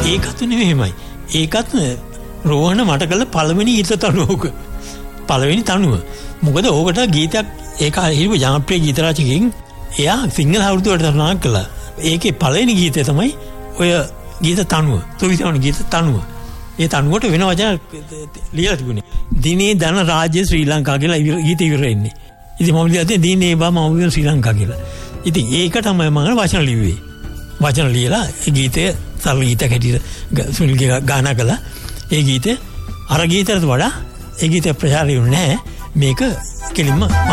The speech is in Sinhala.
ඒකත් නෙමෙයිමයි. ඒකත් රෝහණ මට කළ පළවෙනි ගීත තනුවක. පළවෙනි තනුව. මොකද ඕකට ගීතයක් ඒක හිරු ජනප්‍රිය ගීත රචකයෙක් එයා සිංහල අවුරුද්දට තරණා කළා. ඒකේ පළවෙනි ගීතය තමයි ඔය ගීත තනුව. තුවිසවන ගීත තනුව. ඒ තනුවට වෙන වචන ලියලා තිබුණේ. දිනේ ධන රාජ්‍ය ශ්‍රී ලංකා කියලා ගීත ඉවර වෙන්නේ. ඉතින් මම ලියලා තියෙන්නේ දිනේ බා මම ශ්‍රී ලංකා කියලා. ඉතින් ඒක තමයි මම වචන ලිව්වේ. වචන ලියලා ඒ ගීතය සරල ගීතයක් හැටියට සුනිල්ගේ ගානා කළා. ඒ ගීතය අර ගීතයට වඩා ඒ ගීතය ප්‍රචාරය වුණේ නැහැ. මේක කෙලින්ම